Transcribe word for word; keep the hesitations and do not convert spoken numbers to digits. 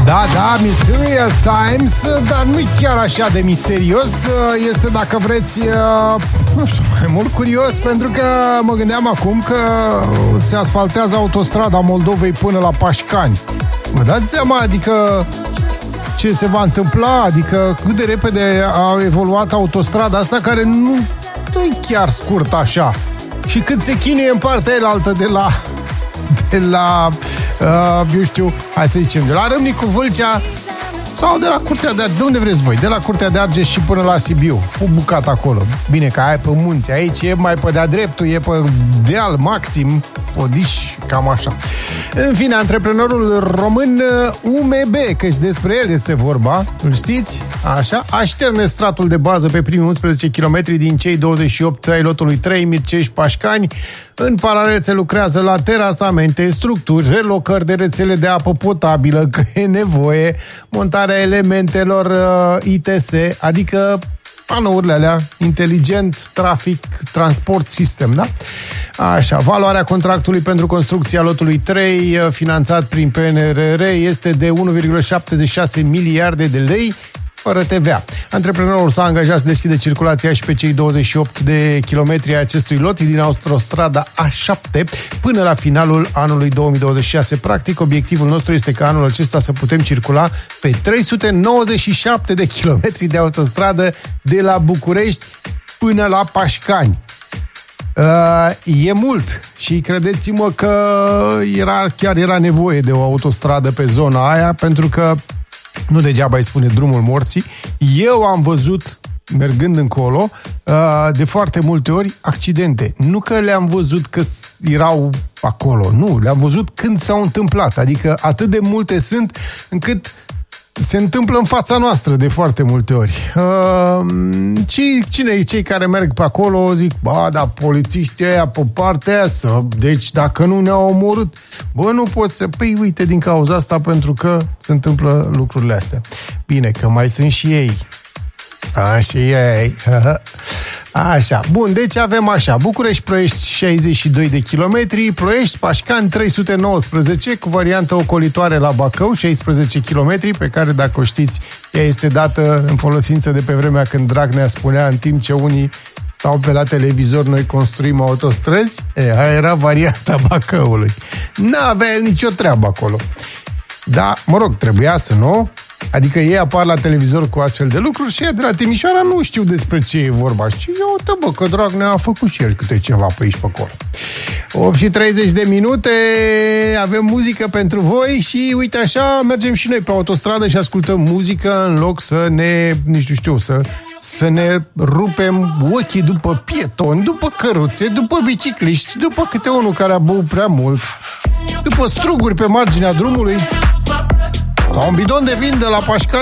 Da, da, Mysterious Times, dar nu-i chiar așa de misterios. Este, dacă vreți, nu știu, mai mult curios, pentru că mă gândeam acum că se asfaltează autostrada Moldovei până la Pașcani. Vă dați seama, adică ce se va întâmpla, adică cât de repede a evoluat autostrada asta, care nu e chiar scurt așa, și cât se chinuie în partea elaltă de la de la uh, eu știu, hai să zicem, de la Râmnicu Vâlcea sau de la Curtea de Argeș, de unde vreți voi, de la Curtea de Argeș și până la Sibiu, o bucată acolo. Bine că ai pe munți, aici e mai pe de-a dreptul, e pe deal maxim, podiș, cam așa. În fine, antreprenorul român U M B, că și despre el este vorba, îl știți? Așa, a șterne stratul de bază pe primii unsprezece kilometri din cei douăzeci și opt ai lotului trei, Mircești-Pașcani. În paralel se lucrează la terasamente, structuri, relocări de rețele de apă potabilă, că e nevoie, montarea elementelor uh, I T S, adică panourile alea, inteligent, trafic, transport, sistem, da? Așa, valoarea contractului pentru construcția lotului trei, finanțat prin P N R R, este de unu virgulă șaptezeci și șase miliarde de lei, fără T V A. Antreprenorul s-a angajat să deschide circulația și pe cei douăzeci și opt de kilometri ai acestui lot din autostrada A șapte până la finalul anului două mii douăzeci și șase. Practic, obiectivul nostru este ca anul acesta să putem circula pe trei sute nouăzeci și șapte de kilometri de autostradă de la București până la Pașcani. Uh, e mult și credeți-mă că era, chiar era nevoie de o autostradă pe zona aia, pentru că nu degeaba îi spune drumul morții. Eu am văzut, mergând încolo, de foarte multe ori, accidente. Nu că le-am văzut că erau acolo, nu, le-am văzut când s-au întâmplat. Adică atât de multe sunt încât se întâmplă în fața noastră de foarte multe ori. Uh, și cine, cei care merg pe acolo zic, ba, dar polițiștii ăia pe partea aia, să, deci dacă nu ne-au omorât, bă, nu pot să... Păi uite, din cauza asta, pentru că se întâmplă lucrurile astea. Bine, că mai sunt și ei. Sunt și ei. Așa, bun, deci avem așa, București-Ploiești șaizeci și doi de kilometri, Ploiești-Pașcani trei sute nouăsprezece, cu variantă ocolitoare la Bacău, șaisprezece kilometri, pe care, dacă o știți, ea este dată în folosință de pe vremea când Dragnea spunea, în timp ce unii stau pe la televizor, noi construim autostrăzi. E, aia era varianta Bacăului. N-avea el nicio treabă acolo. Da, mă rog, trebuia să nu... Adică ei apar la televizor cu astfel de lucruri și ea de la Timișoara nu știu despre ce e vorba. Și eu, uite, bă, că Dragnea a făcut și el câte ceva pe aici, pe acolo. opt și treizeci de minute, avem muzică pentru voi și, uite așa, mergem și noi pe autostradă și ascultăm muzică în loc să ne, nici nu știu, să, să ne rupem ochii după pietoni, după căruțe, după bicicliști, după câte unul care a băut prea mult, după struguri pe marginea drumului, sau un bidon de vin de la Pașcani.